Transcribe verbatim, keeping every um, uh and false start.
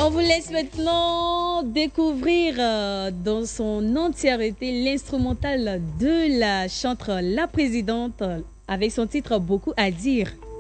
On vous laisse maintenant découvrir euh, dans son entièreté l'instrumental de la chanteuse La Présidente avec son titre Beaucoup à dire.